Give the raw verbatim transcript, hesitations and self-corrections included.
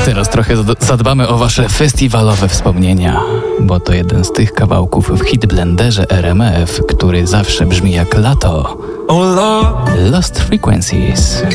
Teraz trochę zadbamy o wasze festiwalowe wspomnienia, bo to jeden z tych kawałków w hitblenderze R M F, który zawsze brzmi jak lato. Lost Frequencies.